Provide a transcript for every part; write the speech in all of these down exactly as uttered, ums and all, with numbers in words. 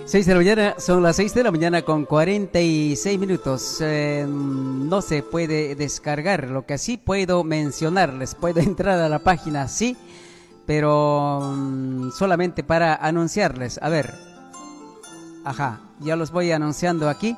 seis de la mañana, son las seis de la mañana con cuarenta y seis minutos. Eh, no se puede descargar, lo que sí puedo mencionarles, puedo entrar a la página, sí, pero um, solamente para anunciarles. A ver, ajá, ya los voy anunciando aquí.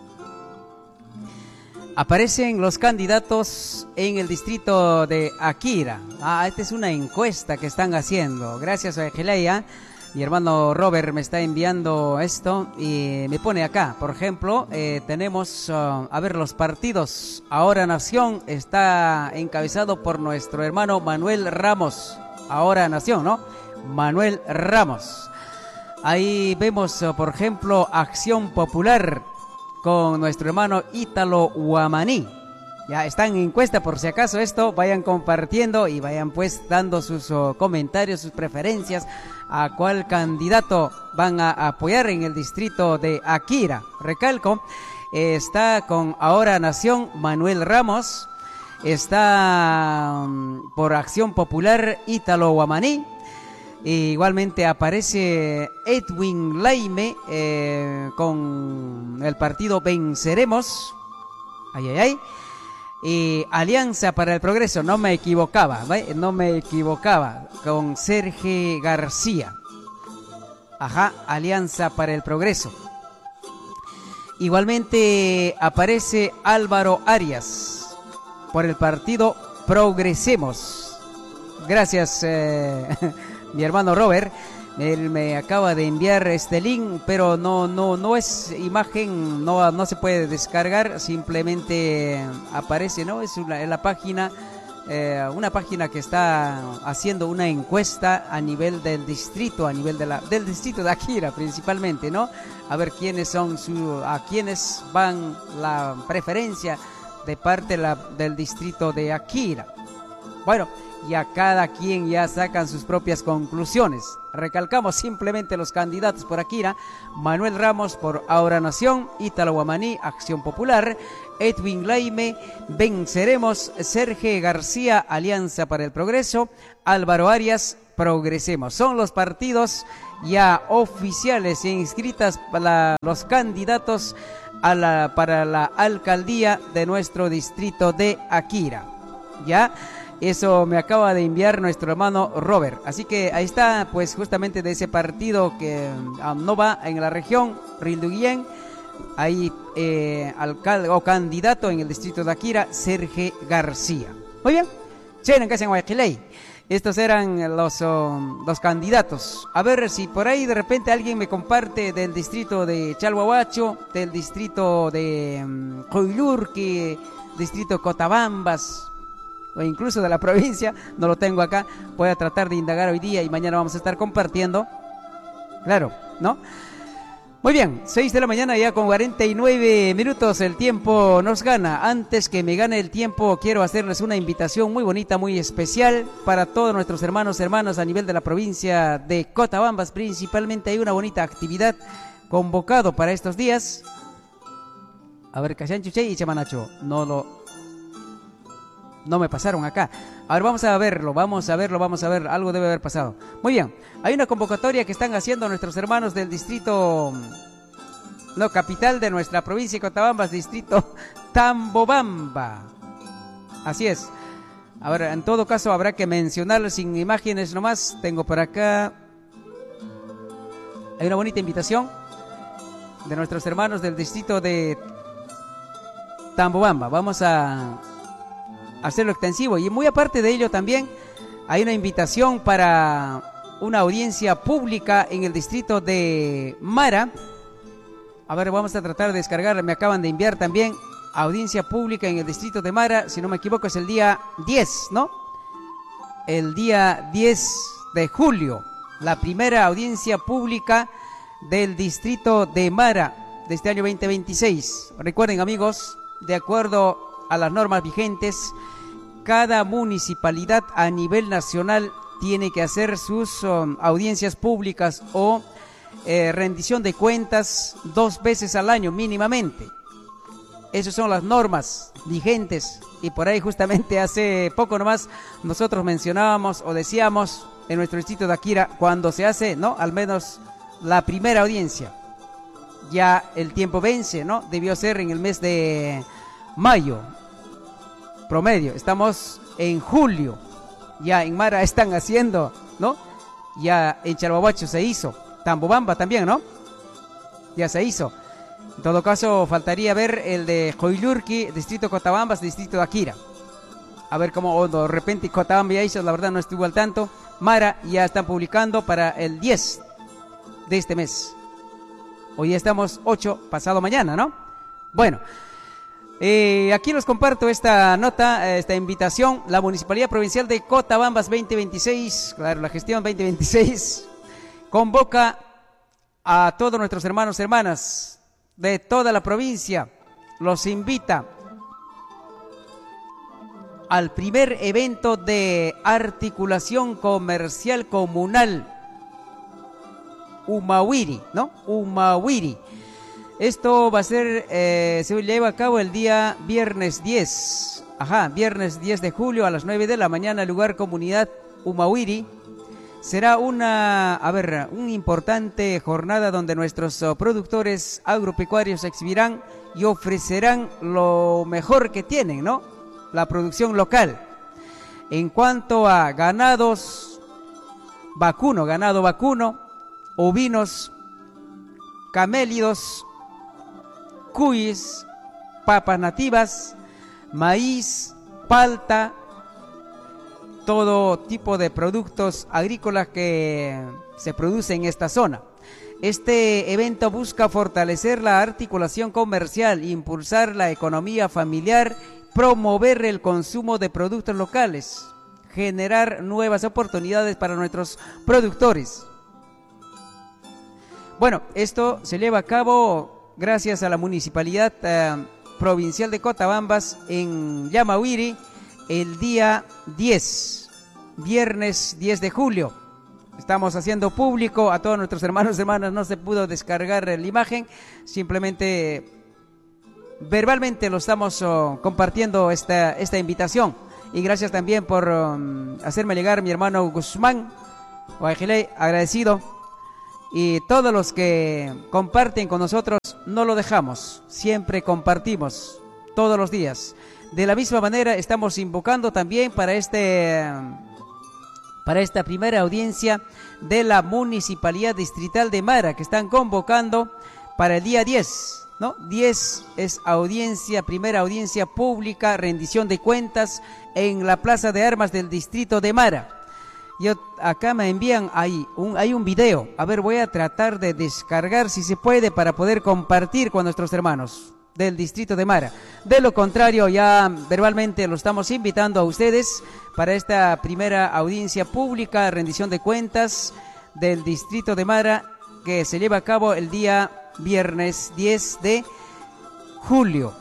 Aparecen los candidatos en el distrito de Akira. Ah, esta es una encuesta que están haciendo. Gracias a Geleia. Mi hermano Robert me está enviando esto y me pone acá. Por ejemplo, eh, tenemos, uh, a ver, los partidos. Ahora Nación está encabezado por nuestro hermano Manuel Ramos. Ahora Nación, ¿no? Manuel Ramos. Ahí vemos, uh, por ejemplo, Acción Popular con nuestro hermano Ítalo Guamaní. Ya están en encuesta, por si acaso esto, vayan compartiendo y vayan pues dando sus uh, comentarios, sus preferencias a cuál candidato van a apoyar en el distrito de Akira. Recalco, eh, está con Ahora Nación Manuel Ramos, está um, por Acción Popular Ítalo Guamaní. E igualmente aparece Edwin Laime eh, con el partido Venceremos. Ay, ay, ay. Y Alianza para el Progreso, no me equivocaba, ¿ve? No me equivocaba, con Sergio García. Ajá, Alianza para el Progreso. Igualmente aparece Álvaro Arias por el partido Progresemos. Gracias, eh, mi hermano Robert. Él me acaba de enviar este link, pero no no no es imagen, no no se puede descargar, simplemente aparece, ¿no? Es una, en la página, eh, una página que está haciendo una encuesta a nivel del distrito, a nivel de la, del distrito de Akira principalmente, ¿no? A ver quiénes son su, a quiénes van la preferencia de parte de la, del distrito de Akira. Bueno, ya cada quien ya sacan sus propias conclusiones. Recalcamos simplemente los candidatos por Akira: Manuel Ramos por Ahora Nación, Ítalo Guamaní, Acción Popular, Edwin Laime, Venceremos, Sergio García, Alianza para el Progreso, Álvaro Arias, Progresemos. Son los partidos ya oficiales e inscritas para los candidatos a la, para la alcaldía de nuestro distrito de Akira. Ya. Eso me acaba de enviar nuestro hermano Robert. Así que ahí está, pues justamente de ese partido que um, no va en la región, Rilduguien. Ahí eh, alcalde o candidato en el distrito de Akira, Sergio García. Muy bien. Estos eran los, um, los candidatos. A ver si por ahí de repente alguien me comparte del distrito de Chalhuahuacho, del distrito de um, Coyulurque, distrito Cotabambas, o incluso de la provincia. No lo tengo acá. Voy a tratar de indagar hoy día y mañana vamos a estar compartiendo. Claro, ¿no? Muy bien, seis de la mañana ya con cuarenta y nueve minutos. El tiempo nos gana. Antes que me gane el tiempo, quiero hacerles una invitación muy bonita, muy especial para todos nuestros hermanos, hermanas a nivel de la provincia de Cotabambas. Principalmente hay una bonita actividad convocado para estos días. A ver, Cachanchuche y Chamanacho. No lo... No me pasaron acá. A ver, vamos a verlo, vamos a verlo, vamos a ver. Algo debe haber pasado. Muy bien. Hay una convocatoria que están haciendo nuestros hermanos del distrito, no, capital de nuestra provincia de Cotabambas, distrito Tambobamba. Así es. A ver, en todo caso habrá que mencionarlo sin imágenes nomás. Tengo por acá. Hay una bonita invitación de nuestros hermanos del distrito de Tambobamba. Vamos a hacerlo extensivo, y muy aparte de ello también hay una invitación para una audiencia pública en el distrito de Mara. A ver, vamos a tratar de descargarla. Me acaban de enviar también audiencia pública en el distrito de Mara, si no me equivoco es el día diez, ¿no? El día diez de julio, la primera audiencia pública del distrito de Mara de este año veinte veintiséis. Recuerden, amigos, de acuerdo a las normas vigentes, cada municipalidad a nivel nacional tiene que hacer sus um, audiencias públicas o eh, rendición de cuentas dos veces al año mínimamente. Esas son las normas vigentes, y por ahí justamente hace poco nomás nosotros mencionábamos o decíamos en nuestro distrito de Akira, cuando se hace, ¿no?, al menos la primera audiencia. ya el tiempo vence, ¿no? Debió ser en el mes de mayo, promedio. Estamos en julio, ya en Mara están haciendo, ¿no? Ya en Chalbabacho se hizo, Tambobamba también, ¿no? Ya se hizo. En todo caso, faltaría ver el de Joilurqui, distrito Cotabambas, distrito de Akira. A ver cómo de repente Cotabamba ya hizo, la verdad no estuvo al tanto. Mara ya están publicando para el diez de este mes. Hoy estamos ocho, pasado mañana, ¿no? Bueno, eh, aquí les comparto esta nota, esta invitación. La Municipalidad Provincial de Cotabambas veinte veintiséis, claro, la gestión veinte veintiséis, convoca a todos nuestros hermanos y hermanas de toda la provincia. Los invita al primer evento de articulación comercial comunal Umawiri, ¿no? Umawiri. Esto va a ser, eh, se lleva a cabo el día viernes diez. Ajá, viernes diez de julio a las nueve de la mañana, lugar comunidad Umawiri. Será una, a ver, una importante jornada donde nuestros uh, productores agropecuarios exhibirán y ofrecerán lo mejor que tienen, ¿no? La producción local. En cuanto a ganados vacuno, ganado vacuno, ovinos, camélidos, cuis, papas nativas, maíz, palta, todo tipo de productos agrícolas que se producen en esta zona. Este evento busca fortalecer la articulación comercial, impulsar la economía familiar, promover el consumo de productos locales, generar nuevas oportunidades para nuestros productores. Bueno, esto se lleva a cabo gracias a la Municipalidad eh, Provincial de Cotabambas en Yamawiri el día diez, viernes diez de julio. Estamos haciendo público a todos nuestros hermanos y hermanas, no se pudo descargar la imagen, simplemente verbalmente lo estamos oh, compartiendo esta, esta invitación. Y gracias también por um, hacerme llegar mi hermano Guzmán, Guajiley, agradecido. Y todos los que comparten con nosotros, no lo dejamos, siempre compartimos, todos los días. De la misma manera estamos invocando también para este, para esta primera audiencia de la Municipalidad Distrital de Mara, que están convocando para el día diez, ¿no? diez es audiencia, primera audiencia pública, rendición de cuentas en la Plaza de Armas del Distrito de Mara. Yo, acá me envían ahí, un, hay un video. A ver, voy a tratar de descargar si se puede para poder compartir con nuestros hermanos del Distrito de Mara. De lo contrario, ya verbalmente lo estamos invitando a ustedes para esta primera audiencia pública, rendición de cuentas del Distrito de Mara, que se lleva a cabo el día viernes diez de julio.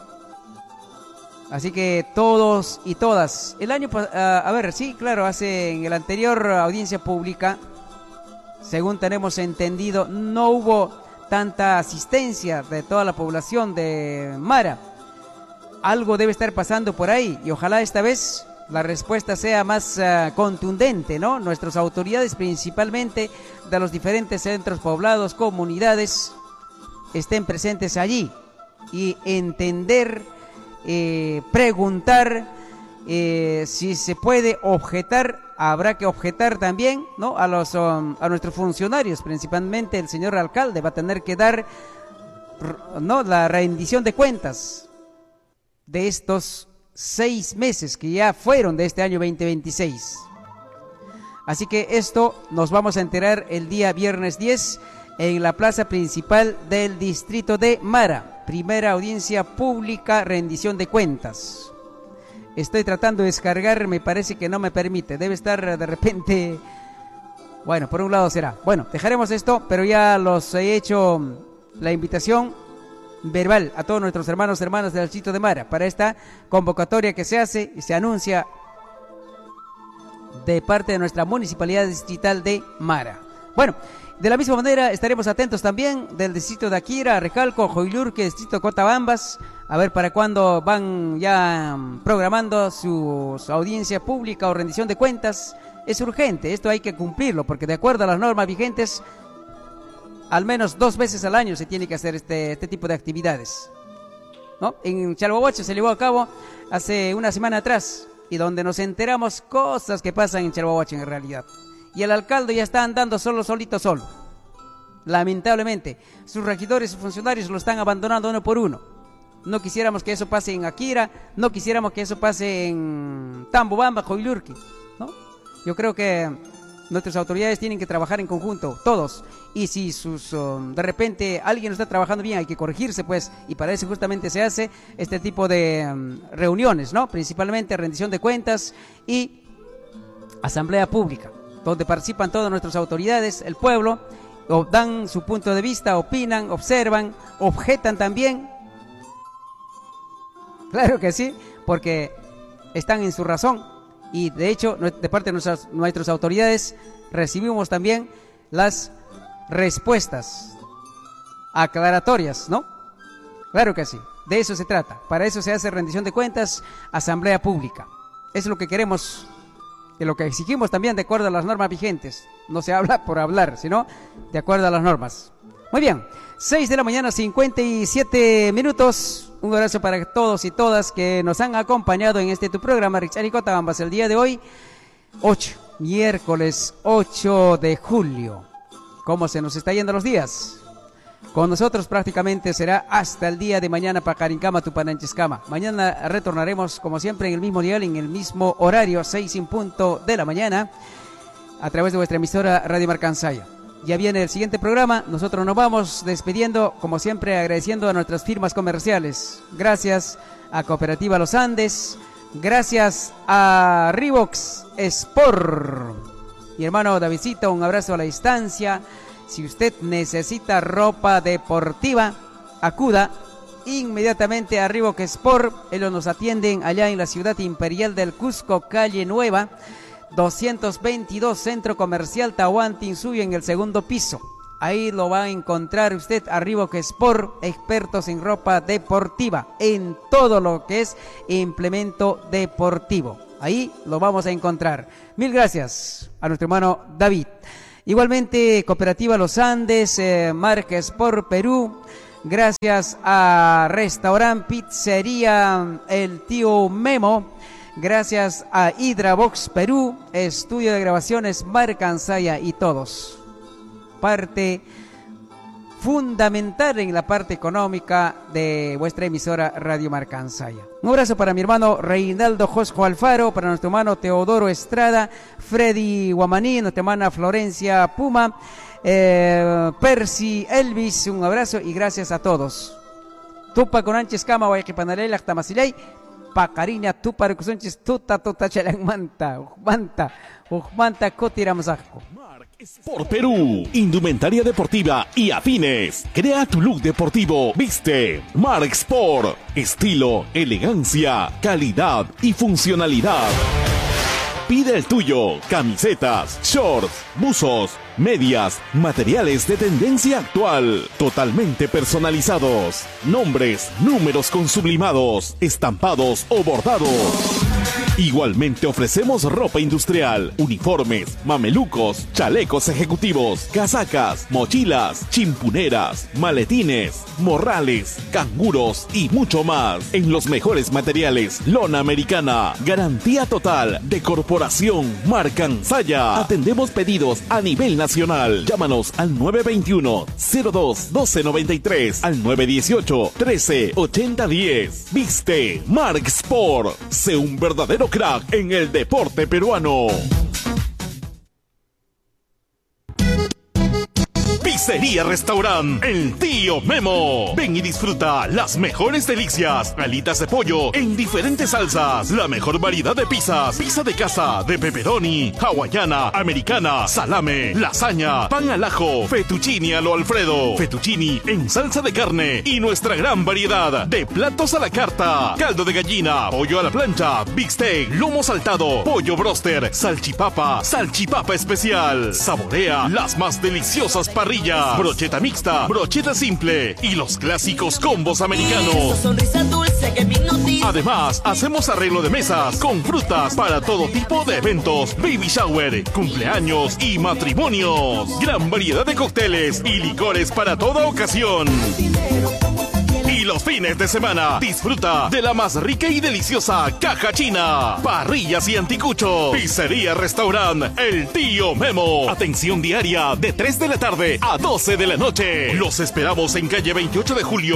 Así que todos y todas, el año, uh, a ver, sí, claro, hace en el anterior audiencia pública, según tenemos entendido, no hubo tanta asistencia de toda la población de Mara. Algo debe estar pasando por ahí y ojalá esta vez la respuesta sea más uh, contundente, ¿no? Nuestras autoridades, principalmente de los diferentes centros poblados, comunidades, estén presentes allí y entender, Eh, preguntar eh, si se puede objetar. Habrá que objetar también, ¿no? A los um, a nuestros funcionarios, principalmente el señor alcalde va a tener que dar, ¿no?, la rendición de cuentas de estos seis meses que ya fueron de este año veinte veintiséis. Así que esto nos vamos a enterar el día viernes diez en la plaza principal del distrito de Mara. Primera audiencia pública, rendición de cuentas. Estoy tratando de descargar, me parece que no me permite. Debe estar de repente... Bueno, por un lado será. Bueno, dejaremos esto, pero ya los he hecho la invitación verbal a todos nuestros hermanos y hermanas del distrito de Mara para esta convocatoria que se hace y se anuncia de parte de nuestra Municipalidad Distrital de Mara. Bueno, de la misma manera estaremos atentos también del distrito de Akira, Recalco, Joilurque, distrito Cotabambas, a ver para cuándo van ya programando su, su audiencia pública o rendición de cuentas. Es urgente, esto hay que cumplirlo, porque de acuerdo a las normas vigentes al menos dos veces al año se tiene que hacer este, este tipo de actividades, ¿no? En Chalhuahuache se llevó a cabo hace una semana atrás, y donde nos enteramos cosas que pasan en Chalhuahuache en realidad. Y el alcalde ya está andando solo, solito, solo. Lamentablemente, sus regidores y funcionarios lo están abandonando uno por uno. No quisiéramos que eso pase en Akira, no quisiéramos que eso pase en Tambobamba, Coilurqui, ¿no? Yo creo que nuestras autoridades tienen que trabajar en conjunto, todos. Y si sus um, de repente alguien no está trabajando bien, hay que corregirse, pues, y para eso justamente se hace este tipo de um, reuniones, ¿no? Principalmente rendición de cuentas y asamblea pública, donde participan todas nuestras autoridades, el pueblo, o dan su punto de vista, opinan, observan, objetan también. Claro que sí, porque están en su razón. Y de hecho, de parte de nuestras, nuestras autoridades, recibimos también las respuestas aclaratorias, ¿no? Claro que sí, de eso se trata. Para eso se hace rendición de cuentas, asamblea pública. Es lo que queremos, de lo que exigimos también de acuerdo a las normas vigentes. No se habla por hablar, sino de acuerdo a las normas. Muy bien, seis de la mañana, cincuenta y siete minutos. Un abrazo para todos y todas que nos han acompañado en este tu programa, Richard Cotabambas, el día de hoy, ocho, miércoles ocho de julio. ¿Cómo se nos está yendo los días? Con nosotros prácticamente será hasta el día de mañana para Carincama, Tupananchescama. Mañana retornaremos como siempre en el mismo dial, en el mismo horario, seis en punto de la mañana, a través de vuestra emisora Radio Marcansaya. Ya viene el siguiente programa, nosotros nos vamos despidiendo, como siempre agradeciendo a nuestras firmas comerciales. Gracias a Cooperativa Los Andes, gracias a Reeboks Sport. Mi hermano Davidcito, un abrazo a la distancia. Si usted necesita ropa deportiva, acuda inmediatamente a Reeboks Sport. Ellos nos atienden allá en la ciudad imperial del Cusco, calle Nueva, doscientos veintidós, Centro Comercial Tahuantinsuyo, en el segundo piso. Ahí lo va a encontrar usted a Reeboks Sport, expertos en ropa deportiva, en todo lo que es implemento deportivo. Ahí lo vamos a encontrar. Mil gracias a nuestro hermano David. Igualmente, Cooperativa Los Andes, eh, Marca Sport Perú. Gracias a Restaurant Pizzería El Tío Memo. Gracias a Hidrabox Perú, Estudio de Grabaciones Marcansaya y todos. Parte fundamental en la parte económica de vuestra emisora Radio Marcansaya. Un abrazo para mi hermano Reinaldo Josco Alfaro, para nuestro hermano Teodoro Estrada, Freddy Guamaní, nuestra hermana Florencia Puma, eh, Percy Elvis, un abrazo y gracias a todos. Tupa con anches cama, guayquipanalay, lactamasilay. Pacariña tu parucusunchis tuta tuta chelang manta manta manta cotiramsajco. Sport Perú, indumentaria deportiva y afines. Crea tu look deportivo, viste Mark Sport, estilo, elegancia, calidad y funcionalidad. Pide el tuyo, camisetas, shorts, buzos, medias, materiales de tendencia actual, totalmente personalizados, nombres, números con sublimados, estampados o bordados. Igualmente ofrecemos ropa industrial, uniformes, mamelucos, chalecos ejecutivos, casacas, mochilas, chimpuneras, maletines, morrales, canguros y mucho más. En los mejores materiales, lona americana, garantía total de Corporación Marcansaya. Atendemos pedidos a nivel nacional. Llámanos al nueve veintiuno, cero dos, doce noventa y tres, al nueve dieciocho, trece ochenta diez. Viste Mark Sport. Sé un verdadero crack en el deporte peruano. Pizzería Restaurant El Tío Memo. Ven y disfruta las mejores delicias. Alitas de pollo en diferentes salsas. La mejor variedad de pizzas. Pizza de casa, de pepperoni, hawaiana, americana, salame, lasaña, pan al ajo, fettuccini a lo Alfredo, fettuccini en salsa de carne y nuestra gran variedad de platos a la carta. Caldo de gallina, pollo a la plancha, big steak, lomo saltado, pollo broster, salchipapa, salchipapa especial. Saborea las más deliciosas parrillas quesadilla, brocheta mixta, brocheta simple y los clásicos combos americanos. Además, hacemos arreglo de mesas con frutas para todo tipo de eventos, baby shower, cumpleaños y matrimonios. Gran variedad de cócteles y licores para toda ocasión. Y los fines de semana, disfruta de la más rica y deliciosa caja china, parrillas y anticucho, pizzería, restaurant, El Tío Memo. Atención diaria de tres de la tarde a doce de la noche. Los esperamos en calle veintiocho de julio.